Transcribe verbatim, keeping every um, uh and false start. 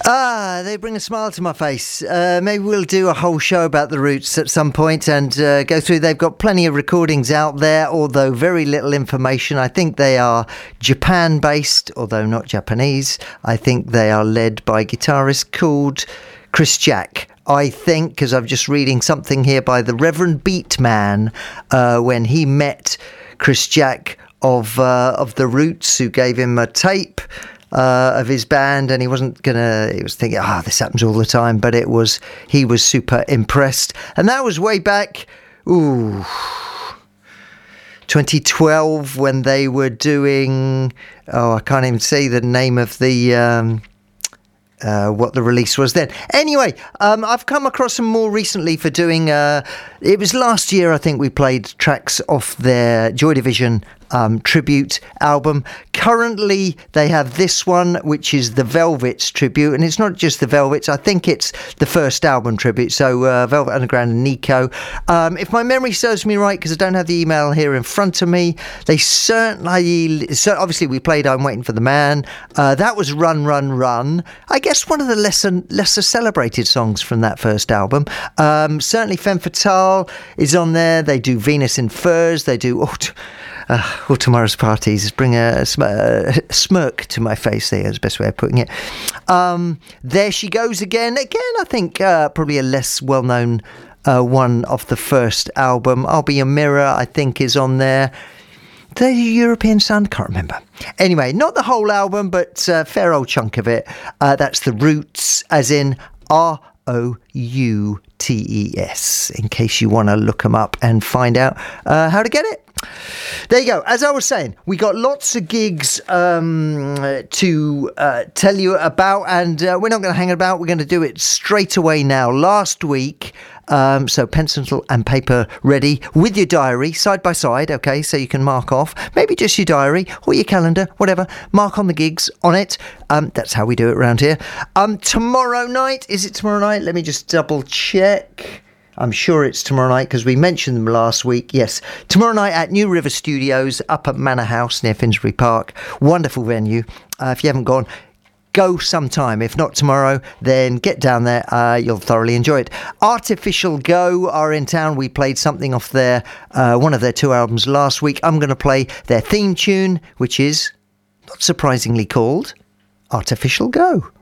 Ah, they bring a smile to my face. Uh, maybe we'll do a whole show about the Roots at some point and uh, go through. They've got plenty of recordings out there, although very little information. I think they are Japan-based, although not Japanese. I think they are led by a guitarist called Chris Jack. I think, because I'm just reading something here by the Reverend Beatman, uh, when he met Chris Jack of uh, of the Roots, who gave him a tape Uh, of his band, and he wasn't gonna he was thinking, ah, oh, this happens all the time, but it was he was super impressed. And that was way back ooh twenty twelve, when they were doing oh I can't even say the name of the um Uh, what the release was then. Anyway, um, I've come across them more recently for doing, uh, it was last year I think we played tracks off their Joy Division um, tribute album. Currently they have this one, which is the Velvets tribute, and it's not just the Velvets, I think it's the first album tribute, so uh, Velvet Underground and Nico. Um, if my memory serves me right, because I don't have the email here in front of me, they certainly, so obviously we played I'm Waiting for the Man, uh, that was Run Run Run, I guess one of the lesser, lesser celebrated songs from that first album. Um, certainly Femme Fatale is on there. They do Venus in Furs, they do oh, t- uh, all Tomorrow's Parties, bring a, a, sm- a smirk to my face there, is the best way of putting it. Um, There She Goes Again, again I think uh, probably a less well-known uh, one of the first album. I'll Be a Mirror I think is on there. The European Sound, can't remember. Anyway, not the whole album, but a fair old chunk of it. Uh, that's the Roots, as in R O U T E S, in case you want to look them up and find out uh, how to get it. There you go. As I was saying, we got lots of gigs um, to uh, tell you about, and uh, we're not going to hang about. We're going to do it straight away now. Last week, um, so pencil and paper ready with your diary side by side, okay, so you can mark off, maybe just your diary or your calendar, whatever, mark on the gigs on it. Um, that's how we do it around here. Um, tomorrow night, is it tomorrow night? Let me just double check. I'm sure it's tomorrow night because we mentioned them last week. Yes, tomorrow night at New River Studios up at Manor House near Finsbury Park. Wonderful venue. Uh, if you haven't gone, go sometime. If not tomorrow, then get down there. Uh, you'll thoroughly enjoy it. Artificial Go are in town. We played something off their uh, one of their two albums last week. I'm going to play their theme tune, which is not surprisingly called Artificial Go.